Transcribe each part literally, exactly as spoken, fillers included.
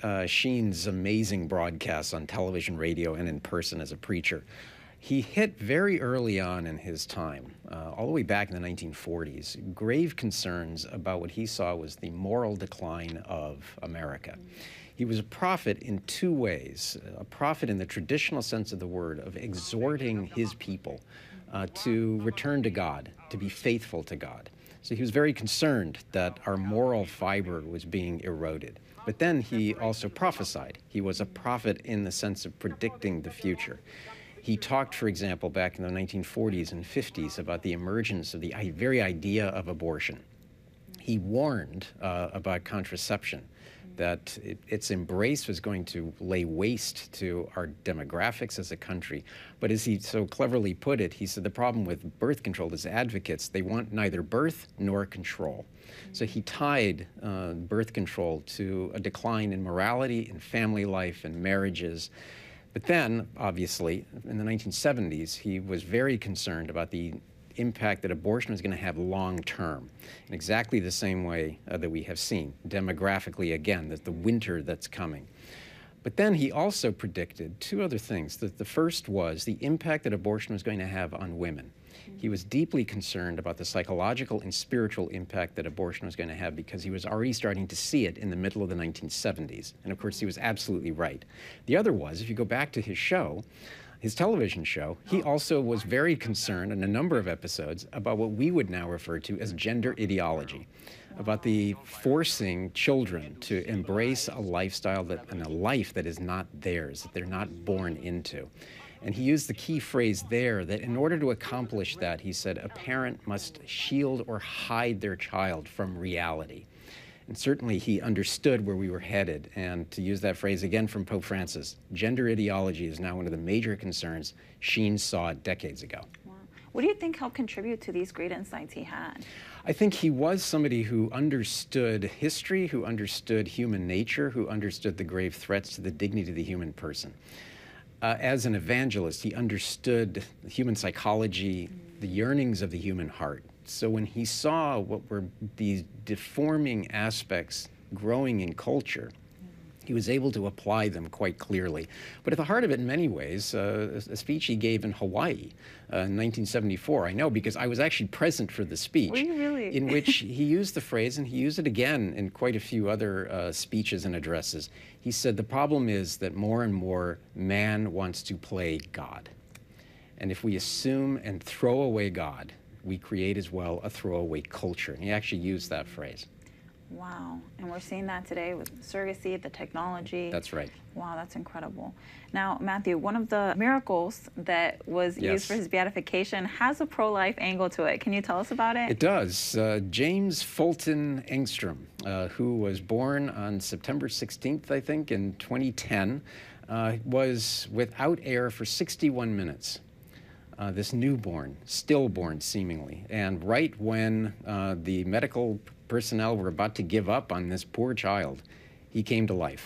uh, Sheen's amazing broadcasts on television, radio, and in person as a preacher, he hit very early on in his time, uh, all the way back in the nineteen forties, grave concerns about what he saw was the moral decline of America. He was a prophet in two ways, a prophet in the traditional sense of the word of exhorting his people uh, to return to God, to be faithful to God. So he was very concerned that our moral fiber was being eroded. But then he also prophesied. He was a prophet in the sense of predicting the future. He talked, for example, back in the nineteen forties and fifties about the emergence of the very idea of abortion. He warned uh, about contraception, that it, its embrace was going to lay waste to our demographics as a country. But as he so cleverly put it, he said the problem with birth control is advocates, they want neither birth nor control. So he tied uh, birth control to a decline in morality, in family life, and marriages. But then, obviously, in the nineteen seventies, he was very concerned about the impact that abortion was going to have long-term, in exactly the same way uh, that we have seen, demographically, again, that the winter that's coming. But then he also predicted two other things. The, the first was the impact that abortion was going to have on women. He was deeply concerned about the psychological and spiritual impact that abortion was going to have because he was already starting to see it in the middle of the nineteen seventies. And of course, he was absolutely right. The other was, if you go back to his show, his television show, he also was very concerned in a number of episodes about what we would now refer to as gender ideology, about the forcing children to embrace a lifestyle that, and a life that is not theirs, that they're not born into. And he used the key phrase there that in order to accomplish that, he said, a parent must shield or hide their child from reality. And certainly he understood where we were headed. And to use that phrase again from Pope Francis, gender ideology is now one of the major concerns Sheen saw decades ago. Wow. What do you think helped contribute to these great insights he had? I think he was somebody who understood history, who understood human nature, who understood the grave threats to the dignity of the human person. Uh, as an evangelist, he understood human psychology, the yearnings of the human heart. So when he saw what were these deforming aspects growing in culture, he was able to apply them quite clearly. But at the heart of it, in many ways, uh, a speech he gave in Hawaii uh, in nineteen seventy-four, I know because I was actually present for the speech. Were you really? In which he used the phrase, and he used it again in quite a few other uh, speeches and addresses. He said, the problem is that more and more man wants to play God. And if we assume and throw away God, we create as well a throwaway culture. And he actually used that phrase. Wow. And we're seeing that today with surrogacy, the technology. That's right. Wow, that's incredible. Now, Matthew, one of the miracles that was Yes. used for his beatification has a pro-life angle to it. Can you tell us about it? It does. Uh, James Fulton Engstrom, uh, who was born on September sixteenth, I think, in twenty ten, uh, was without air for sixty-one minutes. Uh, this newborn, stillborn seemingly. And right when uh, the medical personnel were about to give up on this poor child, he came to life.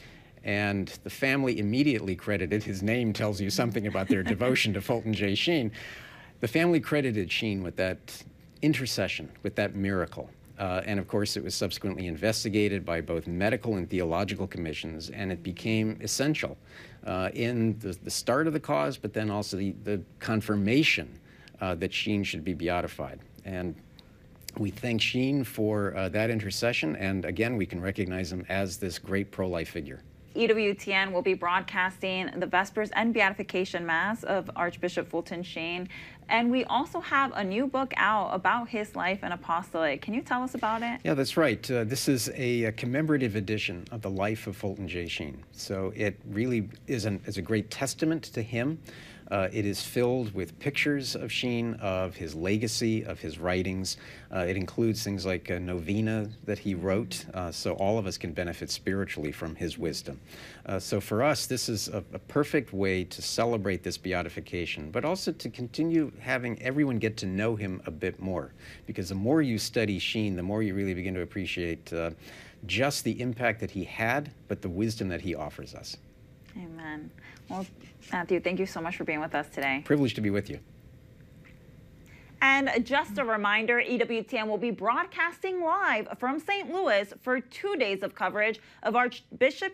And the family immediately credited, his name tells you something about their devotion to Fulton J. Sheen. The family credited Sheen with that intercession, with that miracle. Uh, and of course, it was subsequently investigated by both medical and theological commissions, and it became essential uh, in the, the start of the cause, but then also the, the confirmation uh, that Sheen should be beatified. And we thank Sheen for uh, that intercession, and again, we can recognize him as this great pro-life figure. E W T N will be broadcasting the Vespers and Beatification Mass of Archbishop Fulton Sheen. And we also have a new book out about his life and apostolate. Can you tell us about it? Yeah, that's right. Uh, this is a, a commemorative edition of the life of Fulton J. Sheen. So it really is, an, is a great testament to him. Uh, it is filled with pictures of Sheen, of his legacy, of his writings. Uh, it includes things like a novena that he wrote, uh, so all of us can benefit spiritually from his wisdom. Uh, so for us, this is a, a perfect way to celebrate this beatification, but also to continue having everyone get to know him a bit more. Because the more you study Sheen, the more you really begin to appreciate uh, just the impact that he had, but the wisdom that he offers us. Amen. Well, Matthew, thank you so much for being with us today. Privileged to be with you. And just a reminder, E W T N will be broadcasting live from Saint Louis for two days of coverage of Archbishop